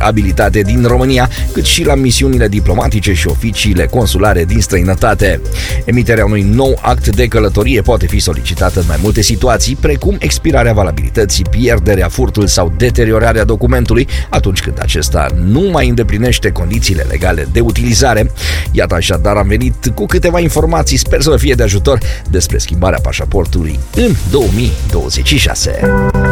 abilitate din România, cât și la misiunile diplomatice și oficiile consulare din străinătate. Emiterea unui nou act de călătorie poate fi solicitată în mai multe situații, precum expirarea valabilității, pierderea, furtul sau deteriorarea documentului atunci când acesta nu mai îndeplinește condițiile legale de utilizare. Iată, așadar, am venit cu câteva informații, sper să vă fie de ajutor despre schimbarea pașaportului în 2026.